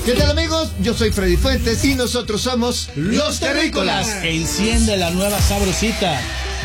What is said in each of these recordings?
¿Qué tal, amigos? Yo soy Freddy Fuentes y nosotros somos Los Terrícolas. Enciende la nueva sabrosita.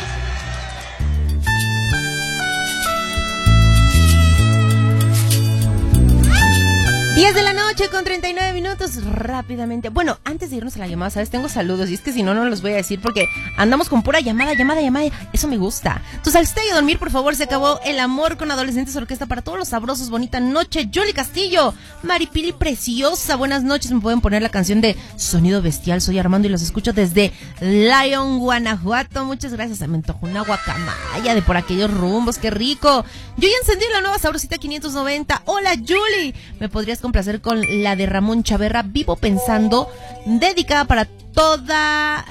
10 de la noche con 39 minutos, rápidamente. Bueno, antes de irnos a la llamada, ¿sabes? Tengo saludos y es que si no, no los voy a decir porque andamos con pura llamada. Eso me gusta. Tu salsita y a dormir, por favor, se acabó el amor con Adolescentes Orquesta para todos los sabrosos. Bonita noche. Julie Castillo, Maripili Preciosa, buenas noches. Me pueden poner la canción de Sonido Bestial. Soy Armando y los escucho desde Lyon, Guanajuato. Muchas gracias. Se me antojó una guacamaya de por aquellos rumbos. ¡Qué rico! Yo ya encendí la nueva sabrosita 590. Hola, Julie. ¿Me podrías complacer con la de Ramón Chaverra, Vivo Pensando, dedicada para toda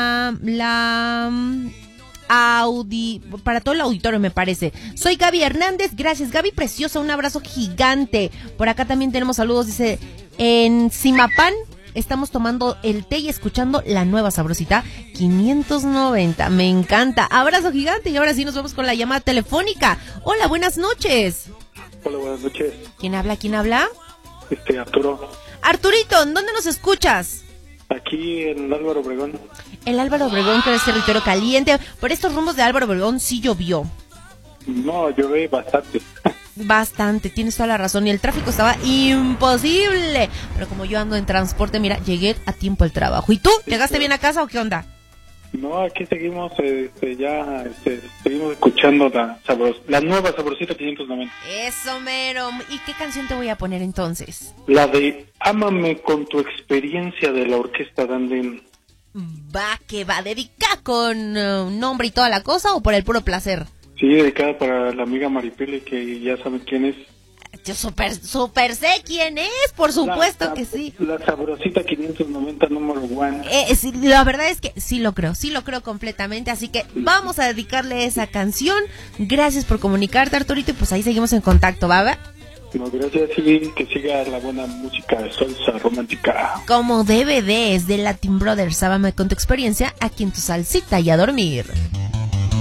para todo el auditorio, me parece? Soy Gaby Hernández, gracias Gaby preciosa, un abrazo gigante. Por acá también tenemos saludos, dice, en Simapán estamos tomando el té y escuchando la nueva sabrosita 590, me encanta, abrazo gigante. Y ahora sí nos vamos con la llamada telefónica. Hola, buenas noches. Hola, buenas noches. ¿Quién habla? Arturo. Arturito, ¿dónde nos escuchas? Aquí en Álvaro Obregón. El Álvaro Obregón, que es territorio caliente. Por estos rumbos de Álvaro Obregón sí llovió. No, llové bastante. Bastante, tienes toda la razón. Y el tráfico estaba imposible. Pero como yo ando en transporte, mira, llegué a tiempo al trabajo. ¿Y tú? ¿Llegaste bien a casa o qué onda? No, aquí seguimos, seguimos escuchando la nueva sabrosita 590. Eso, mero. ¿Y qué canción te voy a poner entonces? La de Ámame con tu experiencia, de la orquesta Dandin. Va, que va, ¿dedicada con nombre y toda la cosa o por el puro placer? Sí, dedicada para la amiga Maripili, que ya saben quién es. Yo súper sé quién es, por supuesto que sí. La sabrosita 590 número 1. Sí, la verdad es que sí lo creo completamente, así que vamos a dedicarle esa canción. Gracias por comunicarte, Arturito, y pues ahí seguimos en contacto, ¿va? No, gracias, y que siga la buena música de salsa romántica. Como DVD es de Latin Brothers, sábame con tu experiencia, aquí en tu salsita y a dormir.